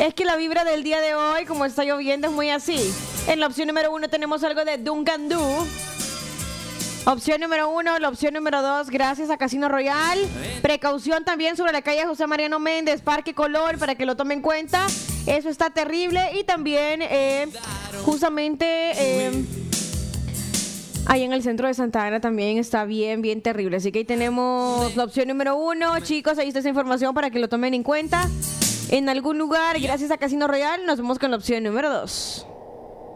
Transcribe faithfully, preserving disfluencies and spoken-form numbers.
Es que la vibra del día de hoy, como está lloviendo, es muy así. En la opción número uno tenemos algo de Duncan Du. Opción número uno, la opción número dos, gracias a Casino Royal. Precaución también sobre la calle José Mariano Méndez, Parque Color, para que lo tomen en cuenta. Eso está terrible. Y también, eh, justamente, eh, ahí en el centro de Santa Ana también está bien, bien terrible. Así que ahí tenemos la opción número uno. Chicos, ahí está esa información para que lo tomen en cuenta. En algún lugar, gracias a Casino Royal, nos vemos con la opción número dos.